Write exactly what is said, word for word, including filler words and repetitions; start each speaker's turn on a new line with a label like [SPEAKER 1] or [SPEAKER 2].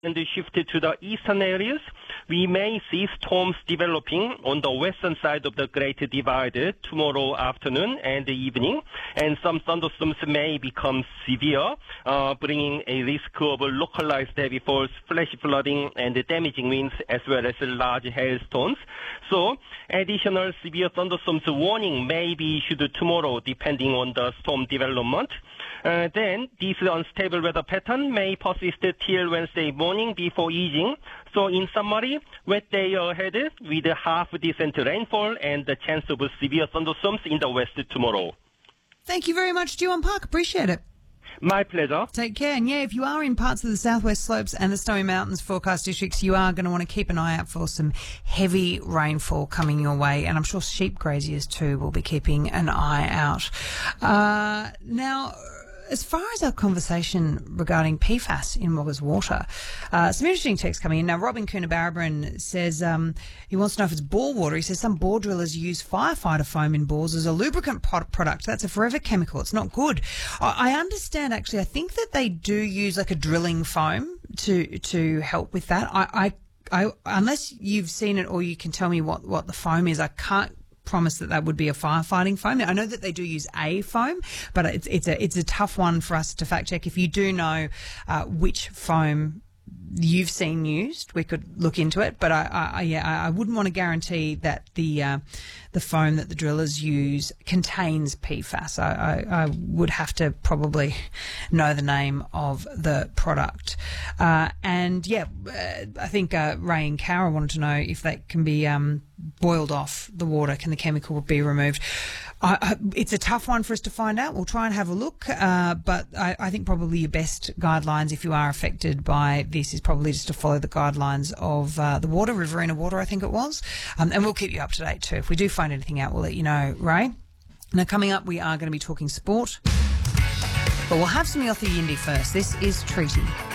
[SPEAKER 1] and shifted to the eastern areas, we may see storms developing on the western side of the Great Divide tomorrow afternoon and evening, and some thunderstorms may become severe, uh, bringing a risk of localized heavy falls, flash flooding, and damaging winds, as well as large hailstones. So, additional severe thunderstorms warning may be issued tomorrow, depending on the storm development. Uh, then, this unstable weather pattern may persist till Wednesday morning before easing. So, in summary, wet day ahead with half decent rainfall and the chance of severe thunderstorms in the west tomorrow.
[SPEAKER 2] Thank you very much, Jiwon Park. Appreciate it.
[SPEAKER 1] My pleasure.
[SPEAKER 2] Take care. And yeah, if you are in parts of the southwest slopes and the Snowy Mountains forecast districts, you are going to want to keep an eye out for some heavy rainfall coming your way. And I'm sure sheep graziers too will be keeping an eye out. Uh, now, as far as our conversation regarding P FAS in Wagga's water, uh, some interesting text coming in. Now, Robin Coonabarabran says um, he wants to know if it's bore water. He says some bore drillers use firefighter foam in bores as a lubricant pro- product. That's a forever chemical. It's not good. I, I understand, actually, I think that they do use like a drilling foam to to help with that. I, I, I unless you've seen it or you can tell me what, what the foam is, I can't promise that that would be a firefighting foam. I know that they do use a foam, but it's it's a it's a tough one for us to fact check. If you do know uh, which foam you've seen used, we could look into it. But I, I yeah, I wouldn't want to guarantee that the uh, the foam that the drillers use contains P FAS. I, I, I would have to probably know the name of the product. Uh, and yeah, uh, I think uh, Ray and Cara wanted to know if that can be um, boiled off the water. Can the chemical be removed? I, I, it's a tough one for us to find out. We'll try and have a look, uh, but I, I think probably your best guidelines if you are affected by this is probably just to follow the guidelines of uh, the water, Riverina Water, I think it was, um, and we'll keep you up to date too. If we do find anything out, we'll let you know, Ray. Now, coming up, we are going to be talking sport, but we'll have some Yothu Yindi first. This is Treaty.